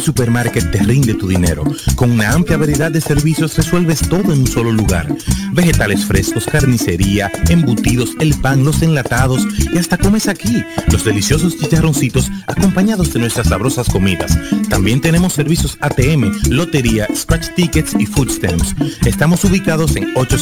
Supermarket te rinde tu dinero. Con una amplia variedad de servicios resuelves todo en un solo lugar. Vegetales frescos, carnicería, embutidos, el pan, los enlatados y hasta comes aquí los deliciosos chicharroncitos acompañados de nuestras sabrosas comidas. También tenemos servicios ATM, lotería, scratch tickets y food stamps. Estamos ubicados en 809